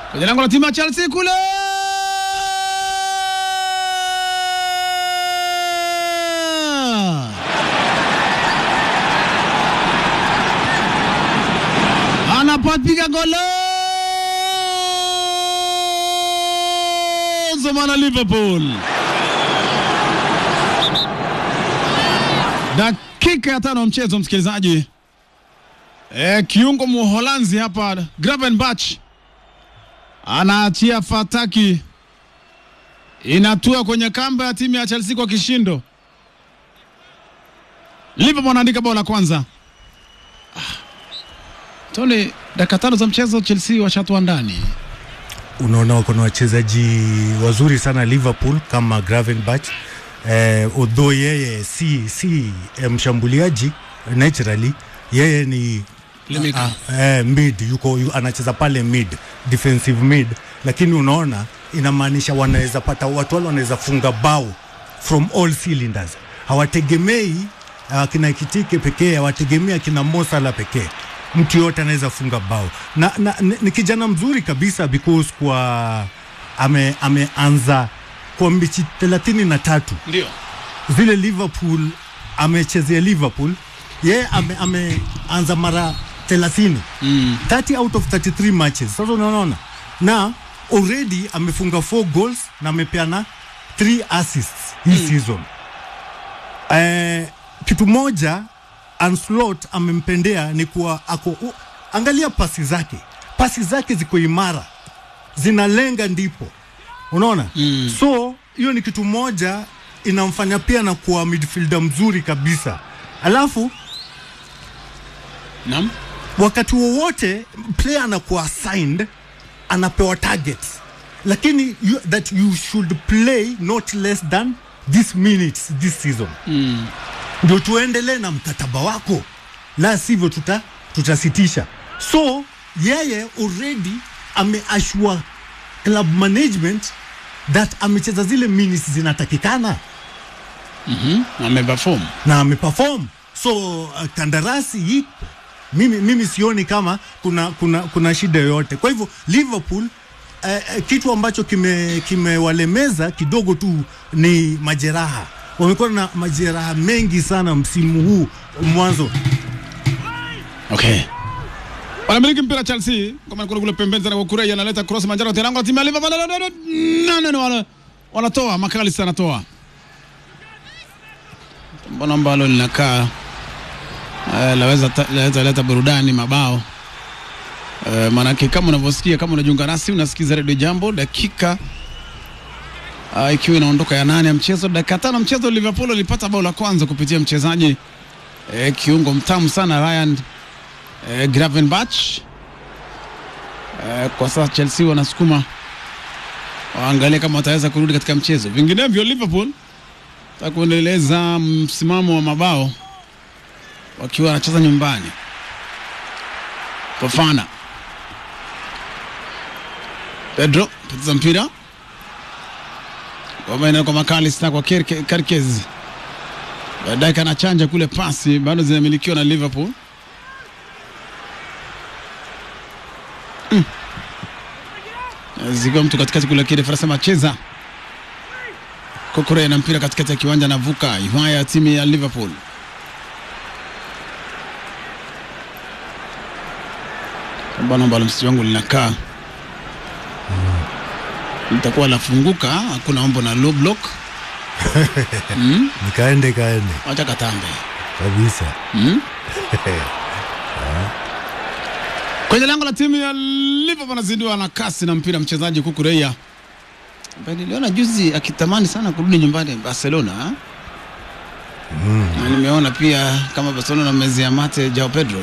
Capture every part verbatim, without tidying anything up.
kwenye lango la timu ya Chelsea kule. Anapiga golo zamana Liverpool. Dakika ya tano mchezo msikilizaji. E, kiungo Mholanzi hapa Gravenberch anaachia fataki, inatua kwenye kamba ya timu ya Chelsea kwa kishindo. Liverpool anaandika bao la kwanza. Ah. Tony, dakika tano za mchezo Chelsea washatua ndani. Unaona wako na wachezaji wazuri sana Liverpool kama Gravenberch. Eh, although yeye si si eh, mshambuliaji naturally, yeye ni uh, eh, mid yuko yu, anacheza pale mid, defensive mid, lakini unaona inamaanisha wanaweza pata watu wale wanaweza funga bao from all cylinders. Hawategemei uh, kina Kitike pekee, hawategemea kina Mo Salah pekee. Mtu yote anaweza funga bao. Na, na ni kijana mzuri kabisa because kwa ame ameanza kwa mechi thelathini na tatu. Ndio. Zile Liverpool amechezea Liverpool, yeye ame ameanza mara thelathini. Mm. thirty out of thirty-three matches. Sasa unaona. Na already amefunga four goals na amepeana three assists hii mm. season. Eh, kitu moja Ancelotti amempendea ni kuwa ako uh, angalia pasi zake. Pasi zake ziko imara. Zinalenga ndipo. Unaona? Mm. So, hiyo ni kitu moja inamfanya pia na kuwa midfielder mzuri kabisa. Alafu Naam. Wakati wowote player anakuwa assigned, anapewa targets. Lakini you, that you should play not less than this minutes this season. Mm. Ndio tuendelee na mkataba wako, la sivyo tuta tutasitisha. So yeye already ameashua club management that amecheza zile minutes zinatakikana. Mhm. Ameperform. Na ameperform. So uh, kandarasi hii mimi mimi sioni kama kuna kuna kuna shida yoyote. Kwa hivyo Liverpool uh, kitu ambacho kime kimewalemeza kidogo tu ni majeraha. Wamekuwa na majeraha mengi sana msimu huu mwanzo. Okay. Wanamiliki mpira Chelsea, kama kuna kule pembeni sana kwa Kureya analeta cross manjano tena kwa timu ya Liverpool. Nani ni wale wanatoa makali sana toa. Mbona ambalo linakaa eh, laweza laweza leta burudani mabao. Eh, maana kama unavyosikia, kama unajiunga nasi unasikiza Radio Jambo, dakika Uh, ikiwa inaondoka ya nane ya mchezo, dakika tano mchezo Liverpool ilipata bao la kwanza kupitia mchezaji eh, kiungo mtamu sana Ryan eh, Gravenberch. Eh, kwa sasa Chelsea wanasukuma waangalie kama wataweza kurudi katika mchezo. Vinginevyo Liverpool takuendeleza msimamo wa mabao wakiwa wanacheza nyumbani. Fofana, Pedro pitiza mpira Wamaina kwa makali sana kwa Kerkez. Baadaye kanachanja kule, pasi bado zinamilikiwa na Liverpool. Mm. Ziko mtu katikati kule kile Farasa macheza. Kokore na mpira katikati ya kiwanja na vuka. Hivaya timu ya Liverpool. Bwana mbalo msiji wangu linakaa. Nitakuwa lafunguka, hakuna ombo na low block. Mm? Nikaende kaende. Acha katambe. Kabisa. Mm? Kwenye lango la timu ya Liverpool anazindua na kasi na mpira mchezaji Kukureya. Bali niliona juzi akitamani sana kurudi nyumbani Barcelona. Mm. Na nimeona pia kama Barcelona mezia mate Joao Pedro.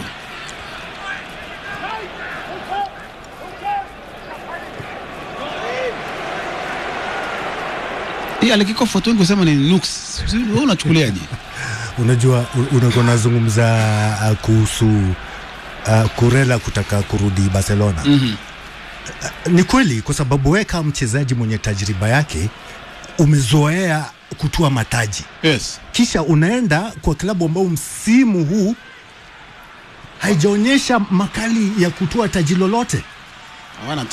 Hii alikiko foto yangu kusema ni nuks. Wewe unachukuliaje? Unajua unakuwa nazungumza uh, kuhusu uh, Kurela kutaka kurudi Barcelona. Mm-hmm. Uh, ni kweli kwa sababu wewe kama mchezaji mwenye tajriba yake umezoea kutua mataji. Yes. Kisha unaenda kwa klabu ambao msimu huu haijaonyesha makali ya kutua taji lolote. Hawana